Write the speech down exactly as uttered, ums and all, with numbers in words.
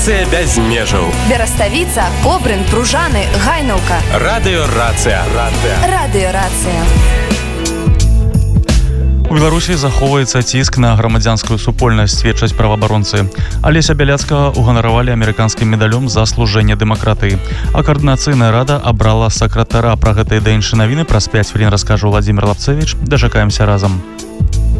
Інфармацыя без межаў. Бераставіца, Кобрын, Пружаны, Гайнаўка. Радыёрацыя. Радыёрацыя. У Беларусі захоўваецца ціск на грамадзянскую супольнасць, сведчаць праваабаронцы. Алеся Бяляцкага уганаравалі амерыканскім медалём за служэнне дэмакратыі. А каардынацыйная рада абрала сакратара. Пра гэтыя да іншыя навіны праз пяць хвілін раскажа Владзімир Лапцевіч. Дачакаемся разам.